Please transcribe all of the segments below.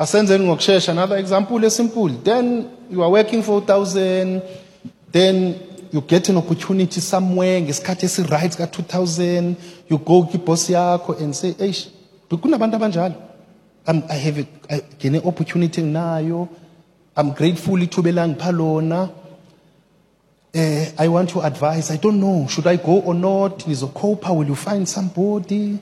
Asenzeni ngokusheshsha, another example simple. Then you are working for 1,000, then you get an opportunity somewhere, ngesikhathi esi-right ka 2,000, you go kiboss yakho and say, eish, kunabantu abanjalo. I have an opportunity nayo. I'm grateful to belang palona. I want to advise. I don't know. Should I go or not? Is a copa? Will you find somebody?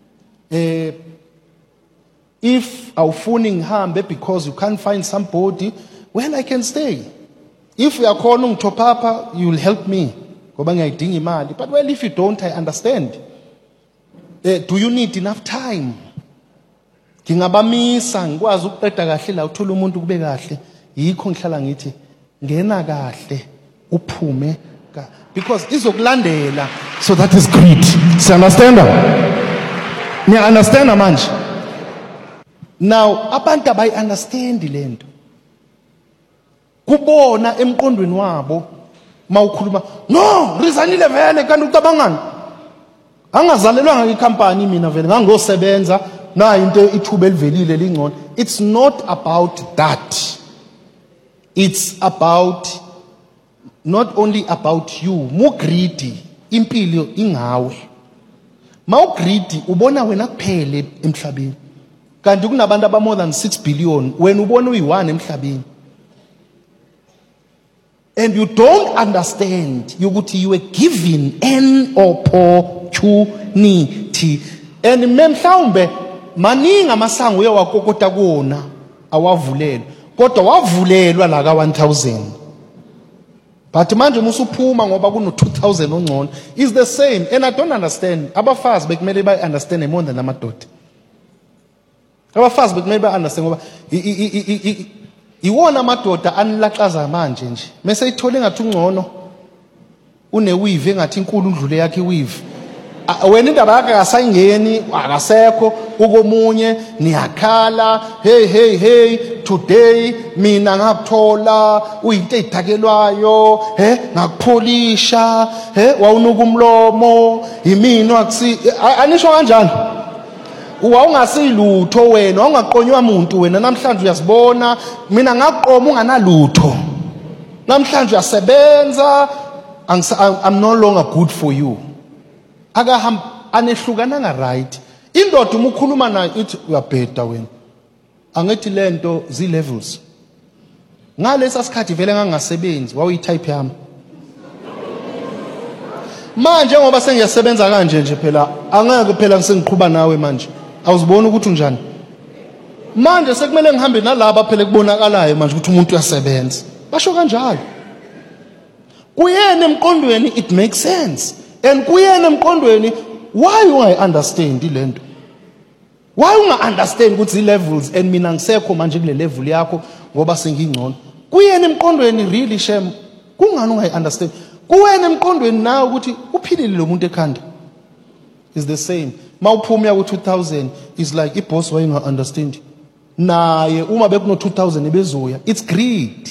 If awufuning hambe because you can't find somebody, well, I can stay. If you are calling to Papa, you will help me. But well, if you don't, I understand. Do you need enough time? Ngingabamisa ngikwazi ukuqeda kahle la uthola umuntu kube kahle yikho ngihlala ngithi ngena kahle uphume because izokulandela. So that is great. So understand that? Niya understand manje? Now abantu abayi understand lento. Kubona emqondweni wabo mawukhuluma no rizanile vele kanti ucabangani? Angazalelwanga ngecompany mina vele ngangosebenza na into ithuba elivelile lingcono. It's not about that. It's about not only about you. Mu greedy impilo ingawe. Mau greedy ubona wena kuphele emhlabeni. Kanti kunabantu aba more than 6 billion wena ubona uyi1 emhlabeni. And you don't understand ukuthi you were given an opportunity. And mhlawumbe maningi amasango uyawakokota kuona awavulelwa kodwa wavulelwa la ka 1,000. But manje musuphuma ngoba kuno 2,000 ongcono is the same. And I don't understand. Abafazi bekumele ba understand more than amadoda. Abafazi bekumele ba understand ngoba iwona amadoda anilaxaza manje nje. Mase ithole ngathi ungcono une weave engathi inkulu undlule yakhe weave. Wena indaba yakhe akasayingeni akasekho ukomunye niyakhala hey today mina ngakuthola uyinto ezithakelwayo ngakupholisha wawunuka umlomo yimini wakusi anisho kanjani wawungasilutho wena wawungaqonywa umuntu wena namhlanje uyasibona mina ngakuqoma unganalutho namhlanje uyasebenza I'm no longer good for you. Akahamba anehlukananga right. Indoda umukhuluma nayo ithi uyabheda wena. Angithi lento zi levels. Ngalesa sikhathi vele ngangasebenzi wawuyitype yami. Manje ngoba sengiyasebenza kanje nje phela angeke phela ngisengiqhubha nawe manje. Awuzibona ukuthi unjani? Manje sekumele ngihambe nalabo phela kubonakalayo manje ukuthi umuntu uyasebenza. Basho kanjalo. Kuyena emqondweni it makes sense. And kuyena emqondweni why you I understand lento? Why unga understand ukuthi levels and mina ngisekho manje kule level yakho ngoba sengingcono? Kuyena emqondweni really shame. Kungani unga understand? Kuyena emqondweni nawe ukuthi uphilile lo muntu ekhanda. Is the same. Mawuphuma ku 2,000 is like iboss wayinga understand. Naye uma bekuno 2,000 ebezoya. It's greed.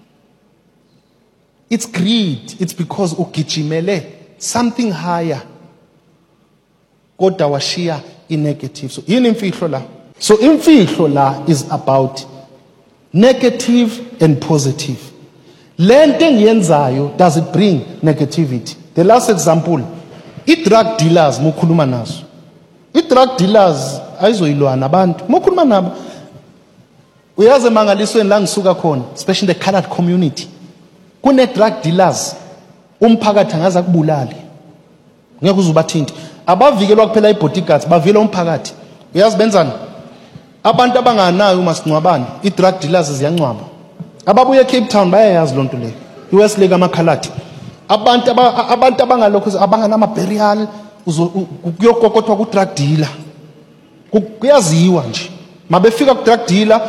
It's greed. It's because ugijimele something higher. Kodwa washiya in negative. So yini imfihlo la? So imfihlo la is about negative and positive. Lento engiyenzayo does it bring negativity? The last example, i-drug dealers mukhuluma nazo. I-drug dealers ayizoyilwana abantu. Mukhuluma nabo. Uyazi emangalisweni la ngisuka khona, especially the colored community. Kune drug dealers umphakathi angaza kubulali. Ngeke uzubathinta. Abavikelwa kuphela ibodyguards bavile umphakathi. Uyazi benzani? Abantu abanganayo umasingcwabane, i-drug dealers ziyancwaba. Ababuye Cape Town bayayazi lonto le. US Lake amakhalathi. Abantu abangalokho abanganama burial kuyokokothwa ku drug dealer. Kuyaziwa nje. Mabefika ku drug dealer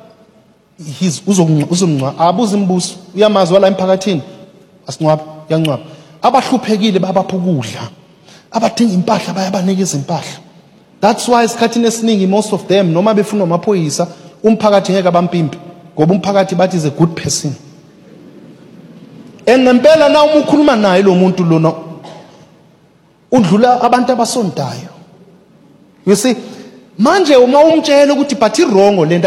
uzomncwa abuza imbuso uyamazwa la emphakathini asingcwaba yancwaba. Abahluphekile babapha ukudla. Abadinga impahla bayabanikeza impahla. That's why isikhathini esiningi most of them noma befuna amaphoyisa umphakathi ngeke abampimpi ngoba umphakathi bathi is a good person. And ngempela na uma ukhuluma naye lo muntu lona undlula abantu abasondayo. You see manje uma umtshela ukuthi but wrong lento